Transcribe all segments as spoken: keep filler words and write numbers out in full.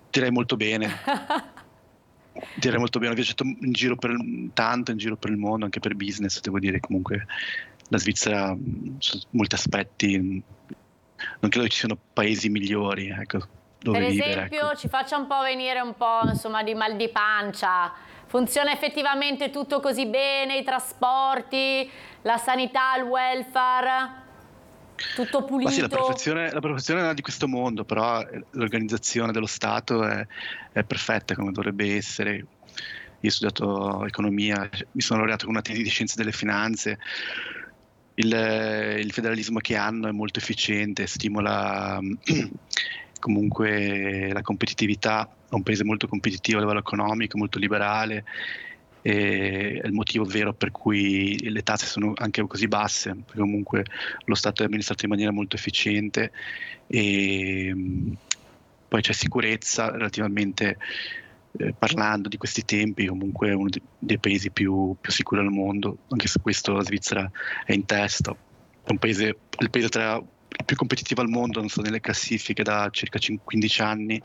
Direi molto bene. Direi molto bene. Ho viaggiato in giro per il tanto in giro per il mondo, anche per business, devo dire. Comunque la Svizzera, mhmm, su molti aspetti, mhmm, non credo ci siano paesi migliori, ecco, Per dove vivere, ecco. esempio, ci faccia un po' venire un po', insomma, di mal di pancia. Funziona effettivamente tutto così bene, i trasporti, la sanità, il welfare? Tutto Ma sì, la pulito? perfezione la perfezione non è di questo mondo, però, ehm, l'organizzazione dello Stato è è perfetta come dovrebbe essere. Io ho studiato economia, mi sono laureato con una tesi di scienze delle finanze. Il il federalismo che hanno è molto efficiente, stimola comunque la competitività. È un paese molto competitivo a livello economico, molto liberale, e è il motivo vero per cui le tasse sono anche così basse, perché comunque lo Stato è amministrato in maniera molto efficiente, e poi c'è sicurezza relativamente, eh, parlando di questi tempi, comunque è uno dei paesi più, più sicuri al mondo, anche se questo la Svizzera è in testa. È un paese, il paese tra il più competitivo al mondo, non so, nelle classifiche da circa quindici anni,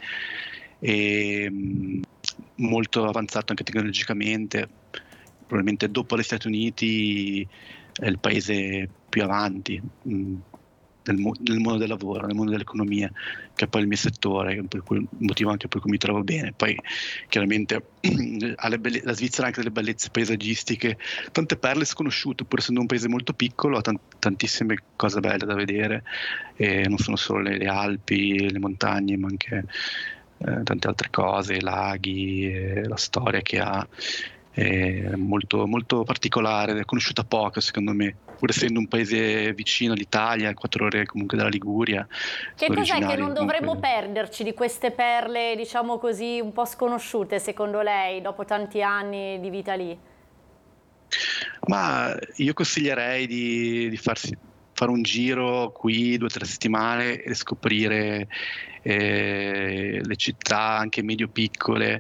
e molto avanzato anche tecnologicamente. Probabilmente dopo gli Stati Uniti è il paese più avanti mh, nel, mo- nel mondo del lavoro, nel mondo dell'economia, che è poi il mio settore, per cui, il motivo anche per cui mi trovo bene. Poi chiaramente ha le belle- la Svizzera ha anche delle bellezze paesaggistiche, tante perle sconosciute, pur essendo un paese molto piccolo, ha tan- tantissime cose belle da vedere, e non sono solo le, le Alpi, le montagne, ma anche eh, tante altre cose, i laghi, eh, la storia che ha. È molto, molto particolare, è conosciuta poco secondo me, pur essendo un paese vicino all'Italia, a quattro ore comunque dalla Liguria. Che Sono cos'è che originario non dovremmo comunque. perderci di queste perle, diciamo così, un po' sconosciute, secondo lei, dopo tanti anni di vita lì? Ma io consiglierei di, di farsi, fare un giro qui due o tre settimane e scoprire eh, le città anche medio-piccole,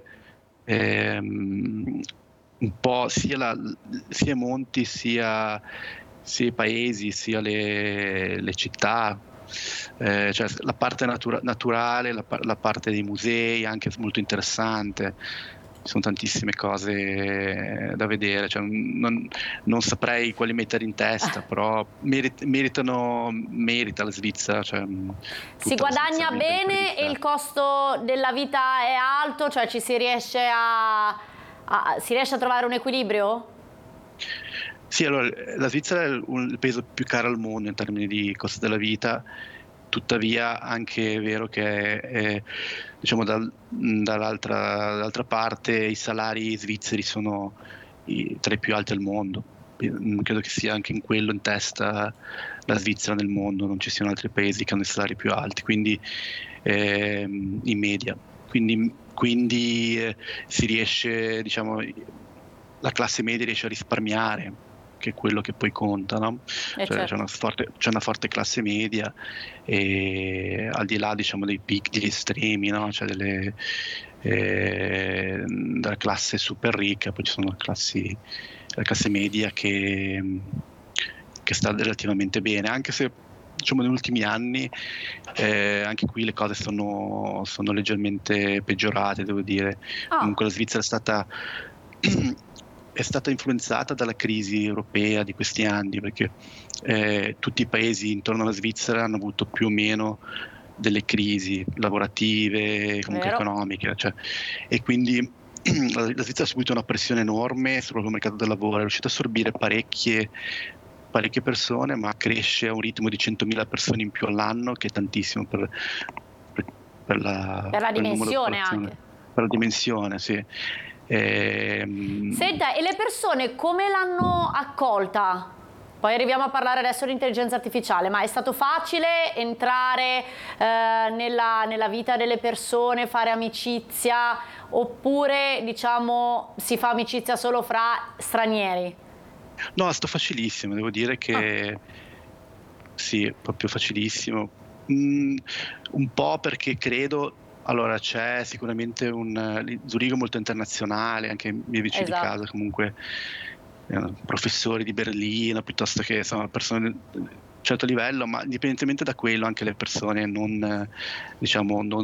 ehm, un po' sia, la, sia i monti, sia, sia i paesi, sia le, le città. Eh, cioè la parte natura- naturale, la, par- la parte dei musei, anche molto interessante. Ci sono tantissime cose da vedere, cioè, non, non saprei quali mettere in testa, però merit- meritano, merita la Svizzera, cioè, Si tutta la Svizzera guadagna merita di essere bene e il visitata. costo della vita è alto, cioè ci si riesce a, a- si riesce a trovare un equilibrio? Sì, allora, la Svizzera è il, un- il paese più caro al mondo in termini di costo della vita, tuttavia anche è vero che è, diciamo, dal- dall'altra, dall'altra parte i salari svizzeri sono i- tra i più alti al mondo. Mm, Credo che sia anche in quello in testa la Svizzera nel mondo, non ci siano altri paesi che hanno i salari più alti, quindi ehm, in media. Quindi, quindi eh, si riesce, diciamo, la classe media riesce a risparmiare, che è quello che poi conta, no? Eh Cioè, c'è certo. una forte, c'è una forte classe media, e al di là, diciamo, dei picchi, degli estremi, no? Cioè delle, eh, della classe super ricca, poi ci sono classi, la classe media che, che sta relativamente bene, anche se, diciamo, negli ultimi anni eh, anche qui le cose sono, sono leggermente peggiorate, devo dire. Ah, Comunque la Svizzera è stata, è stata influenzata dalla crisi europea di questi anni, perché eh, tutti i paesi intorno alla Svizzera hanno avuto più o meno delle crisi lavorative, comunque vero. economiche, cioè, e quindi la la Svizzera ha subito una pressione enorme sul proprio mercato del lavoro, è riuscita a assorbire parecchie, parecchie persone, ma cresce a un ritmo di centomila persone in più all'anno, che è tantissimo per, per- per la- Per la per il numero di dimensione popolazione, anche. per la dimensione, sì. Ehm, Senta, e le persone come l'hanno accolta? Poi arriviamo a parlare adesso di intelligenza artificiale, ma è stato facile entrare eh, nella, nella vita delle persone, fare amicizia, oppure diciamo si fa amicizia solo fra stranieri? no, sto facilissimo, devo dire Ah, che sì, proprio facilissimo. Mm, un po' perché credo, allora c'è sicuramente un eh, Zurigo è molto internazionale, anche i miei vicini di casa esatto. comunque, eh, professori di Berlino, piuttosto che insomma persone di un certo livello, ma indipendentemente da quello anche le persone non, eh, diciamo, non